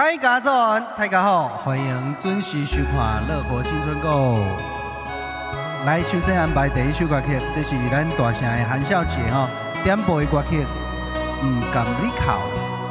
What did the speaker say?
大家早安，大家好，欢迎准时收看《乐活青春歌》。来，首先安排第一首歌曲，这是咱大声的韩小姐点播的歌曲，不甘你哭。